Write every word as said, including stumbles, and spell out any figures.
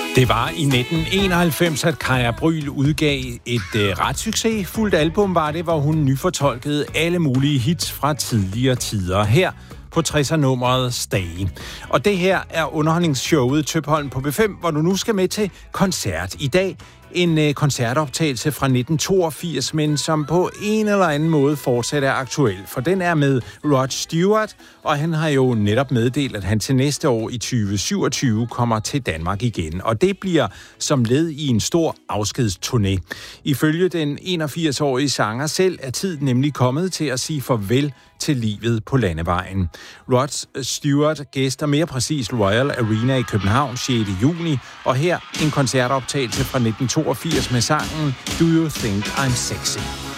Det var i nitten enoghalvfems, at Kaya Brüel udgav et øh, ret succesfuldt album, var det, hvor hun nyfortolkede alle mulige hits fra tidligere tider. Her på tresser-nummeret Stay. Og det her er underholdningsshowet Tøpholm på B fem, hvor du nu skal med til koncert i dag. En øh, koncertoptagelse fra nitten toogfirs, men som på en eller anden måde fortsat er aktuel. For den er med Rod Stewart, og han har jo netop meddelt, at han til næste år i tyve syvogtyve kommer til Danmark igen. Og det bliver som led i en stor afskedsturné. Ifølge den enogfirs-årige sanger selv er tiden nemlig kommet til at sige farvel til livet på landevejen. Rod Stewart gæster mere præcis Royal Arena i København sjette juni, og her en koncertoptagelse fra nitten toogfirs med sangen Do You Think I'm Sexy?